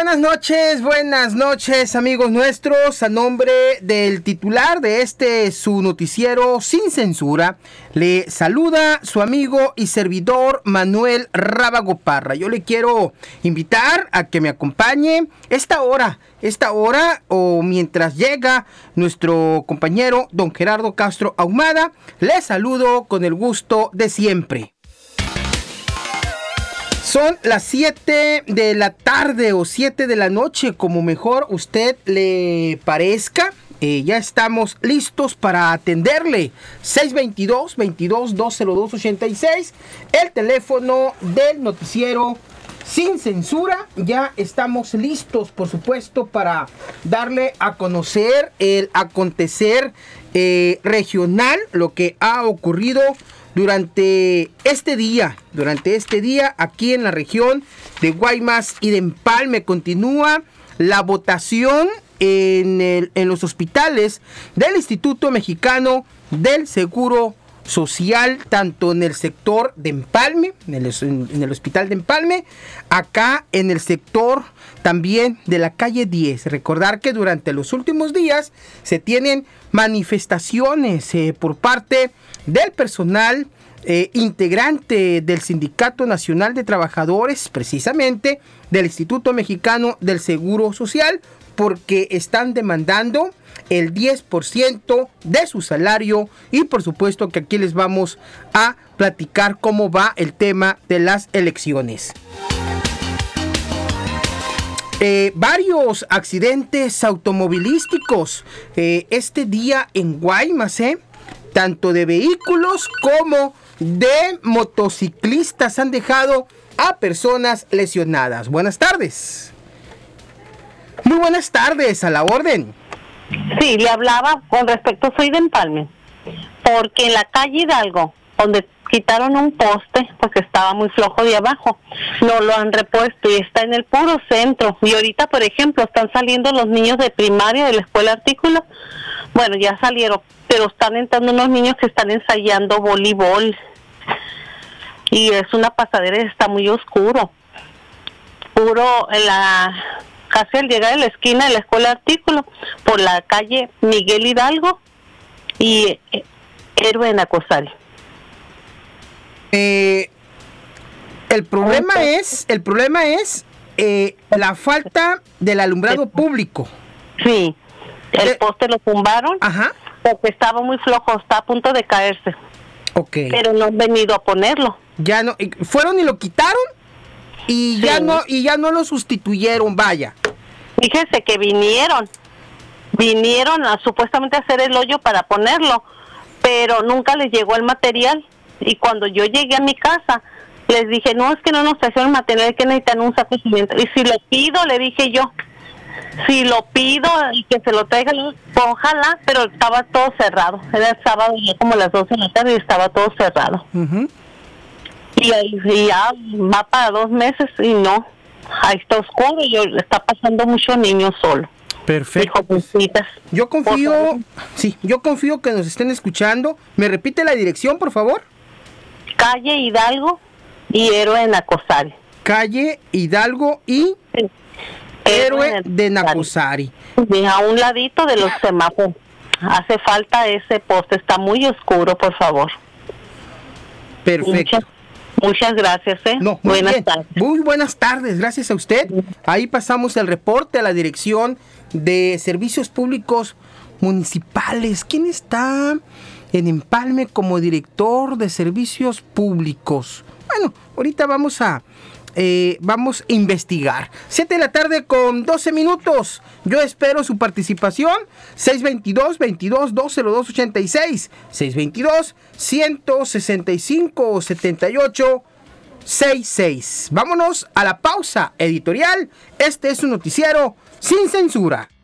Buenas noches amigos nuestros. A nombre del titular de su noticiero Sin Censura, le saluda su amigo y servidor Manuel Rábago Parra. Yo le quiero invitar a que me acompañe esta hora o mientras llega nuestro compañero don Gerardo Castro Ahumada. Le saludo con el gusto de siempre. Son las 7 de la tarde o 7 de la noche, como mejor usted le parezca. Ya estamos listos para atenderle. 622-22-202-86, el teléfono del noticiero Sin Censura. Ya estamos listos, por supuesto, para darle a conocer el acontecer regional, lo que ha ocurrido durante este día aquí en la región de Guaymas y de Empalme. Continúa la votación en los hospitales del Instituto Mexicano del Seguro Social, tanto en el sector de Empalme, en el hospital de Empalme, acá en el sector también de la calle 10. Recordar que durante los últimos días se tienen manifestaciones por parte del personal integrante del Sindicato Nacional de Trabajadores, precisamente del Instituto Mexicano del Seguro Social, porque están demandando el 10% de su salario, y por supuesto que aquí les vamos a platicar cómo va el tema de las elecciones. Varios accidentes automovilísticos este día en Guaymas, tanto de vehículos como de motociclistas han dejado a personas lesionadas. Buenas tardes. Muy buenas tardes, a la orden. Sí, le hablaba con respecto, soy de Empalme, porque en la calle Hidalgo, donde quitaron un poste porque estaba muy flojo de abajo, no lo han repuesto y está en el puro centro. Y ahorita, por ejemplo, están saliendo los niños de primaria de la escuela Artículo. Bueno, ya salieron, pero están entrando unos niños que están ensayando voleibol. Y es una pasadera y está muy oscuro. Puro casi al llegar a la esquina de la escuela Artículo, por la calle Miguel Hidalgo y Héroe de Nacosari. El problema es la falta del alumbrado público. Sí, el poste lo tumbaron. Ajá. Porque estaba muy flojo, está a punto de caerse. Okay. Pero no han venido a ponerlo. Ya no, fueron y lo quitaron y sí. ya no lo sustituyeron, vaya. Fíjese que vinieron a supuestamente hacer el hoyo para ponerlo, pero nunca les llegó el material. Y cuando yo llegué a mi casa, les dije, no, es que no nos trajeron material, que necesitan un saco de cimiento. Y si lo pido, le dije yo, si lo pido y que se lo traigan, ojalá, pero estaba todo cerrado. Era el sábado, ya como las 12 de la tarde, y estaba todo cerrado. Uh-huh. Y ya va para 2 meses y no, ahí está oscuro y está pasando mucho niño solo. Perfecto. Yo confío que nos estén escuchando. ¿Me repite la dirección, por favor? Calle Hidalgo y Héroe de Nacosari. Calle Hidalgo y Héroe de Nacosari. A un ladito de los semáforos. Hace falta ese poste, está muy oscuro, por favor. Perfecto. Muchas gracias. Buenas tardes. Muy buenas tardes, gracias a usted. Ahí pasamos el reporte a la Dirección de Servicios Públicos Municipales. ¿Quién está en Empalme como director de Servicios Públicos? Bueno, ahorita vamos a investigar. 7 de la tarde con 12 minutos. Yo espero su participación. 622-22-202-86. 622-165-78-66. Vámonos a la pausa editorial. Este es un noticiero sin censura.